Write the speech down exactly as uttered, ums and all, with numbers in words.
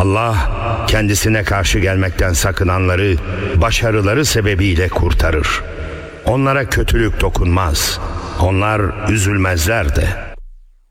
Allah kendisine karşı gelmekten sakınanları başarıları sebebiyle kurtarır. Onlara kötülük dokunmaz. Onlar üzülmezler de.